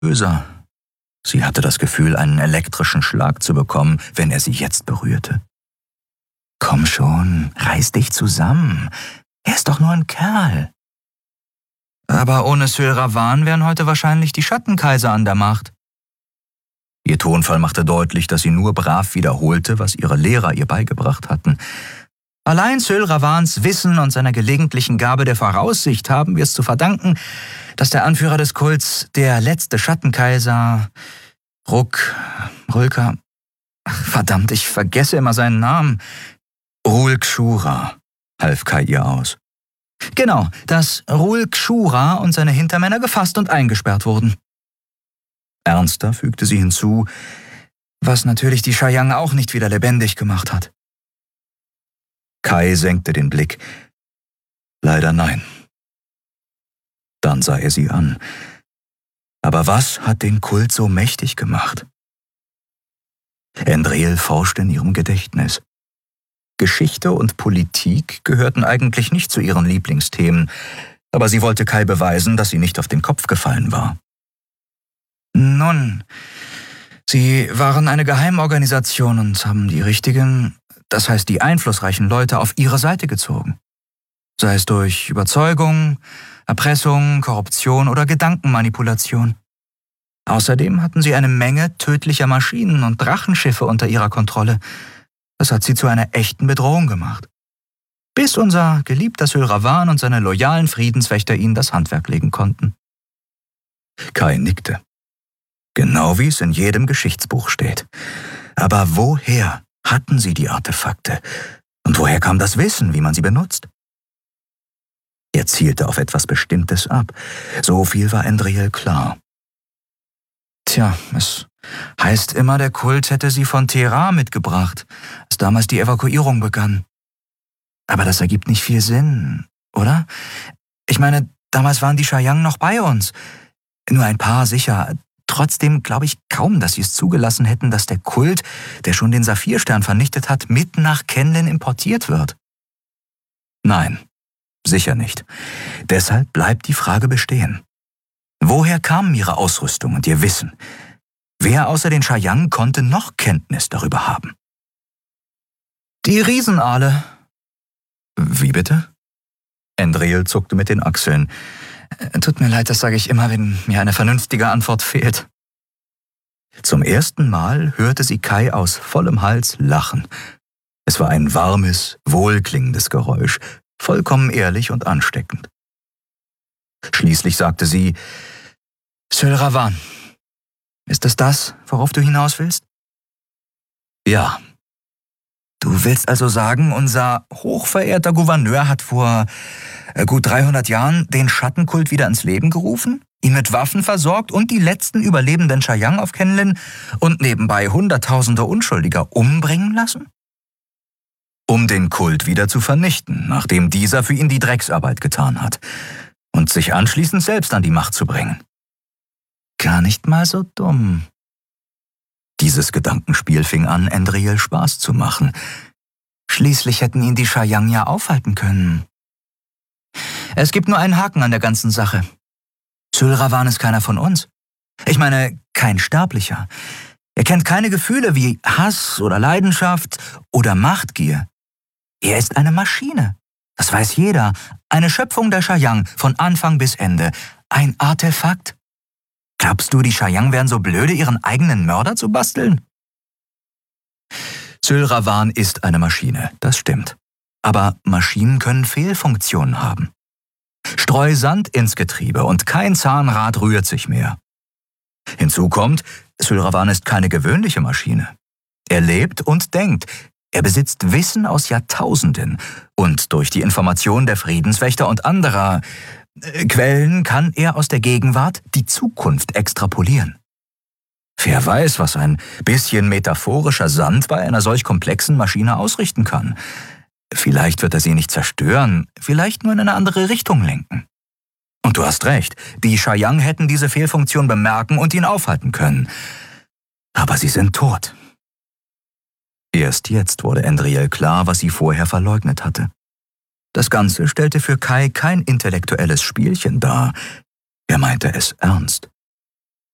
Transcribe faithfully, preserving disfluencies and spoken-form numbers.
böser. Sie hatte das Gefühl, einen elektrischen Schlag zu bekommen, wenn er sie jetzt berührte. »Komm schon, reiß dich zusammen. Er ist doch nur ein Kerl.« »Aber ohne Syl Ravan wären heute wahrscheinlich die Schattenkaiser an der Macht.« Ihr Tonfall machte deutlich, dass sie nur brav wiederholte, was ihre Lehrer ihr beigebracht hatten. Allein Syl Ravans Wissen und seiner gelegentlichen Gabe der Voraussicht haben wir es zu verdanken, dass der Anführer des Kults, der letzte Schattenkaiser, Ruck, Rulka, verdammt, ich vergesse immer seinen Namen, Rulkshura, half Kai ihr aus. Genau, dass Rulkshura und seine Hintermänner gefasst und eingesperrt wurden. Ernster fügte sie hinzu, was natürlich die Shayang auch nicht wieder lebendig gemacht hat. Kai senkte den Blick. Leider nein. Dann sah er sie an. Aber was hat den Kult so mächtig gemacht? Endrel forschte in ihrem Gedächtnis. Geschichte und Politik gehörten eigentlich nicht zu ihren Lieblingsthemen, aber sie wollte Kai beweisen, dass sie nicht auf den Kopf gefallen war. Nun, sie waren eine Geheimorganisation und haben die richtigen, das heißt die einflussreichen Leute auf ihre Seite gezogen. Sei es durch Überzeugung, Erpressung, Korruption oder Gedankenmanipulation. Außerdem hatten sie eine Menge tödlicher Maschinen und Drachenschiffe unter ihrer Kontrolle. Das hat sie zu einer echten Bedrohung gemacht. Bis unser geliebter Syl Ravan und seine loyalen Friedenswächter ihnen das Handwerk legen konnten. Kai nickte. Genau wie es in jedem Geschichtsbuch steht. Aber woher hatten sie die Artefakte? Und woher kam das Wissen, wie man sie benutzt? Er zielte auf etwas Bestimmtes ab. So viel war Endrel klar. Tja, es heißt immer, der Kult hätte sie von Thera mitgebracht, als damals die Evakuierung begann. Aber das ergibt nicht viel Sinn, oder? Ich meine, damals waren die Shayang noch bei uns. Nur ein paar sicher. Trotzdem glaube ich kaum, dass sie es zugelassen hätten, dass der Kult, der schon den Saphirstern vernichtet hat, mit nach Kenlen importiert wird. Nein, sicher nicht. Deshalb bleibt die Frage bestehen. Woher kamen ihre Ausrüstung und ihr Wissen? Wer außer den Shayang konnte noch Kenntnis darüber haben? Die Riesenaale. Wie bitte? Endrel zuckte mit den Achseln. Tut mir leid, das sage ich immer, wenn mir eine vernünftige Antwort fehlt. Zum ersten Mal hörte sie Kai aus vollem Hals lachen. Es war ein warmes, wohlklingendes Geräusch, vollkommen ehrlich und ansteckend. Schließlich sagte sie, Syl Ravan, ist es das, worauf du hinaus willst? Ja. Du willst also sagen, unser hochverehrter Gouverneur hat vor gut dreihundert Jahren den Schattenkult wieder ins Leben gerufen, ihn mit Waffen versorgt und die letzten überlebenden Shayang auf Kenlen und nebenbei Hunderttausende Unschuldiger umbringen lassen? Um den Kult wieder zu vernichten, nachdem dieser für ihn die Drecksarbeit getan hat, und sich anschließend selbst an die Macht zu bringen. Gar nicht mal so dumm. Dieses Gedankenspiel fing an, Endrel Spaß zu machen. Schließlich hätten ihn die Shayang ja aufhalten können. Es gibt nur einen Haken an der ganzen Sache. Syl Ravan ist keiner von uns. Ich meine, kein Sterblicher. Er kennt keine Gefühle wie Hass oder Leidenschaft oder Machtgier. Er ist eine Maschine. Das weiß jeder. Eine Schöpfung der Shayang von Anfang bis Ende. Ein Artefakt. Glaubst du, die Shayang wären so blöde, ihren eigenen Mörder zu basteln? Syl Ravan ist eine Maschine, das stimmt. Aber Maschinen können Fehlfunktionen haben. Streu Sand ins Getriebe und kein Zahnrad rührt sich mehr. Hinzu kommt, Syl Ravan ist keine gewöhnliche Maschine. Er lebt und denkt. Er besitzt Wissen aus Jahrtausenden und durch die Information der Friedenswächter und anderer äh, Quellen kann er aus der Gegenwart die Zukunft extrapolieren. Wer weiß, was ein bisschen metaphorischer Sand bei einer solch komplexen Maschine ausrichten kann. Vielleicht wird er sie nicht zerstören, vielleicht nur in eine andere Richtung lenken. Und du hast recht, die Shayang hätten diese Fehlfunktion bemerken und ihn aufhalten können. Aber sie sind tot. Erst jetzt wurde Endrel klar, was sie vorher verleugnet hatte. Das Ganze stellte für Kai kein intellektuelles Spielchen dar. Er meinte es ernst.